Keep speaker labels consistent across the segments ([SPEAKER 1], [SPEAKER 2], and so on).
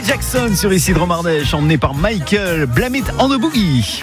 [SPEAKER 1] Jackson sur Ici Dromardèche, emmené par Michael. Blame It on the Boogie.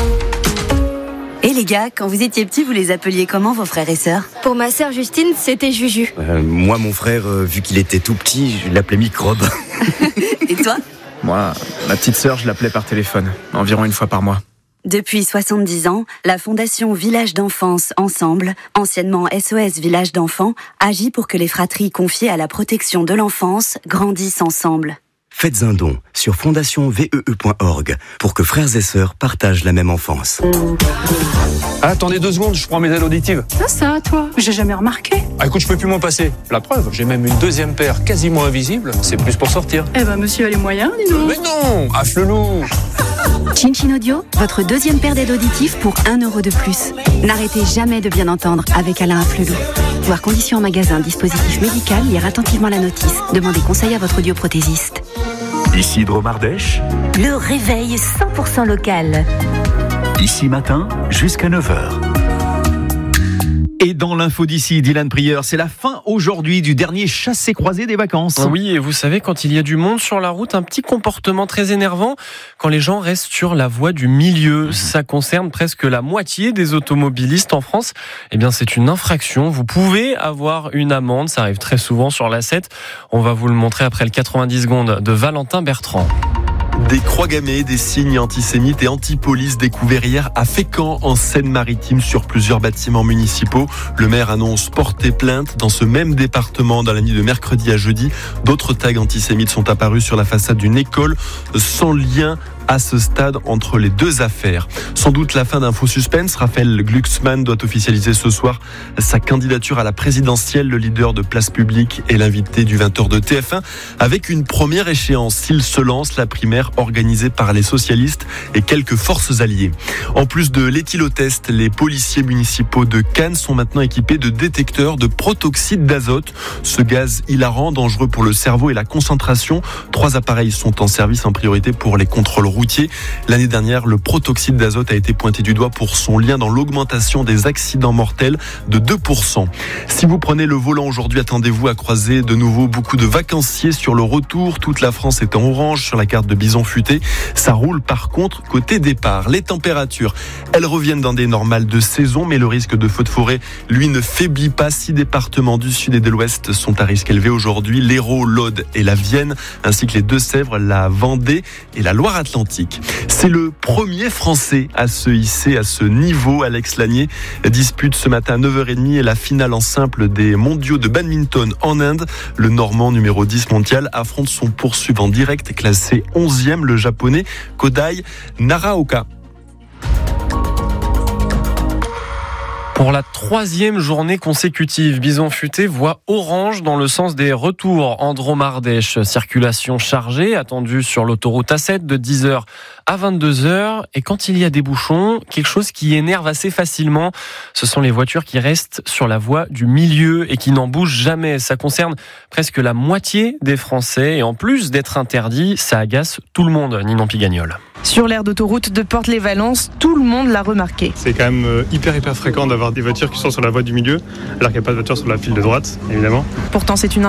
[SPEAKER 2] Et les gars, quand vous étiez petits, vous les appeliez comment vos frères et sœurs ?
[SPEAKER 3] Pour ma sœur Justine, c'était Juju.
[SPEAKER 4] Moi, mon frère, vu qu'il était tout petit, je l'appelais Microbe.
[SPEAKER 2] Et toi ?
[SPEAKER 5] Moi, ma petite sœur, je l'appelais par téléphone, environ une fois par mois.
[SPEAKER 2] Depuis 70 ans, la Fondation Village d'Enfance Ensemble, anciennement SOS Village d'Enfants, agit pour que les fratries confiées à la protection de l'enfance grandissent ensemble.
[SPEAKER 4] Faites un don sur fondationvee.org pour que frères et sœurs partagent la même enfance.
[SPEAKER 6] Attendez 2 secondes, je prends mes aides auditives.
[SPEAKER 7] Ça, toi, j'ai jamais remarqué.
[SPEAKER 6] Écoute, je peux plus m'en passer. La preuve, j'ai même une deuxième paire quasiment invisible. C'est plus pour sortir.
[SPEAKER 7] Monsieur a les moyens, dis donc.
[SPEAKER 6] Mais non, affle-nous.
[SPEAKER 2] Chin Chin Audio, votre deuxième paire d'aides auditives pour 1 euro de plus. N'arrêtez jamais de bien entendre avec Alain Afflelou. Voir conditions en magasin, dispositif médical, lire attentivement la notice. Demandez conseil à votre audioprothésiste.
[SPEAKER 8] Ici Dromardèche,
[SPEAKER 9] le réveil 100% local.
[SPEAKER 8] ici matin jusqu'à 9h.
[SPEAKER 1] Et dans l'info d'ici, Dylan Prieur, c'est la fin aujourd'hui du dernier chassé-croisé des vacances.
[SPEAKER 10] Oui, et vous savez, quand il y a du monde sur la route, un petit comportement très énervant, quand les gens restent sur la voie du milieu. Ça concerne presque la moitié des automobilistes en France. Eh bien, c'est une infraction. Vous pouvez avoir une amende. Ça arrive très souvent sur l'A7. On va vous le montrer après le 90 secondes de Valentin Bertrand.
[SPEAKER 11] Des croix gammées, des signes antisémites et anti-police découverts hier à Fécamp, en Seine-Maritime, sur plusieurs bâtiments municipaux. Le maire annonce porter plainte. Dans ce même département, dans la nuit de mercredi à jeudi, d'autres tags antisémites sont apparus sur la façade d'une école, sans lien à ce stade entre les deux affaires. Sans doute la fin d'un faux suspense. Raphaël Glucksmann doit officialiser ce soir sa candidature à la présidentielle. Le leader de Place Publique est l'invité du 20h de TF1 avec une première échéance. S'il se lance, la primaire organisée par les socialistes et quelques forces alliées. En plus de l'éthylotest, les policiers municipaux de Cannes sont maintenant équipés de détecteurs de protoxyde d'azote. Ce gaz hilarant, dangereux pour le cerveau et la concentration. 3 appareils sont en service en priorité pour les contrôles routiers. L'année dernière, le protoxyde d'azote a été pointé du doigt pour son lien dans l'augmentation des accidents mortels de 2%. Si vous prenez le volant aujourd'hui, attendez-vous à croiser de nouveau beaucoup de vacanciers sur le retour. Toute la France est en orange sur la carte de Bison Futé. Ça roule par contre côté départ. Les températures, elles reviennent dans des normales de saison, mais le risque de feu de forêt, lui, ne faiblit pas. 6 départements du sud et de l'ouest sont à risque élevé aujourd'hui. L'Hérault, l'Aude et la Vienne, ainsi que les Deux-Sèvres, la Vendée et la Loire-Atlantique. C'est le premier Français à se hisser à ce niveau. Alex Lanier dispute ce matin à 9h30 la finale en simple des mondiaux de badminton en Inde. Le Normand numéro 10 mondial affronte son poursuivant direct classé 11e, le Japonais Kodai Naraoka.
[SPEAKER 10] Pour la 3e journée consécutive, Bison Futé voit orange dans le sens des retours en Dromardèche. Circulation chargée, attendue sur l'autoroute A7 de 10h à 22h. Et quand il y a des bouchons, quelque chose qui énerve assez facilement, ce sont les voitures qui restent sur la voie du milieu et qui n'en bougent jamais. Ça concerne presque la moitié des Français. Et en plus d'être interdit, ça agace tout le monde, Ninon Pigagnol.
[SPEAKER 12] Sur l'aire d'autoroute de Porte-les-Valences, tout le monde l'a remarqué.
[SPEAKER 13] C'est quand même hyper fréquent d'avoir des voitures qui sont sur la voie du milieu, alors qu'il n'y a pas de voiture sur la file de droite, évidemment.
[SPEAKER 12] Pourtant, c'est une